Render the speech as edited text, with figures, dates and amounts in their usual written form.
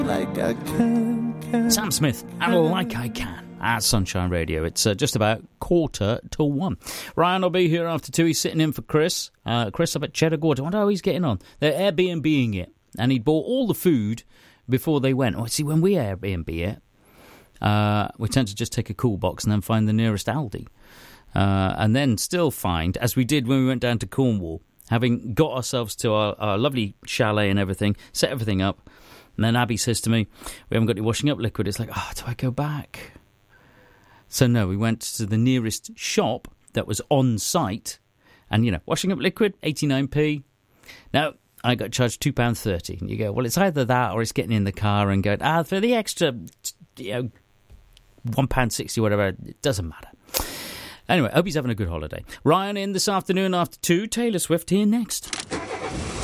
Like I can. Sam Smith, and Like I Can, at Sunshine Radio. It's just about 1:45. Ryan will be here after 2. He's sitting in for Chris. Chris up at Cheddar Gorge. I wonder how he's getting on. They're Airbnb-ing it, and he bought all the food before they went. Oh, see, when we Airbnb it, we tend to just take a cool box and then find the nearest Aldi. And then still find, as we did when we went down to Cornwall, having got ourselves to our lovely chalet and everything, set everything up, and then Abby says to me, we haven't got any washing up liquid. It's like, do I go back? So no, we went to the nearest shop that was on site, and, washing up liquid, 89p. Now, I got charged £2.30. And you go, well, it's either that or it's getting in the car and going, for the extra, £1.60, whatever, it doesn't matter. Anyway, I hope he's having a good holiday. Ryan in this afternoon after 2. Taylor Swift here next.